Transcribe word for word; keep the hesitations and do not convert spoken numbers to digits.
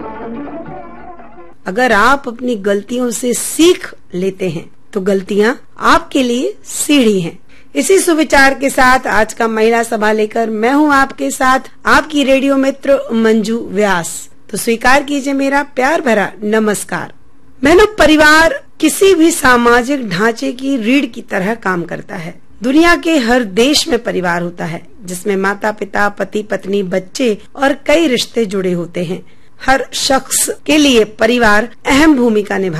अगर आप अपनी गलतियों से सीख लेते हैं तो गलतियाँ आपके लिए सीढ़ी हैं। इसी सुविचार के साथ आज का महिला सभा लेकर मैं हूँ आपके साथ आपकी रेडियो मित्र मंजू व्यास। तो स्वीकार कीजिए मेरा प्यार भरा नमस्कार। बहनों, परिवार किसी भी सामाजिक ढांचे की रीढ़ की तरह काम करता है। दुनिया के हर देश में परिवार होता है जिसमें माता पिता, पति पत्नी, बच्चे और कई रिश्ते जुड़े होते हैं। हर शख्स के लिए परिवार अहम भूमिका निभाता है।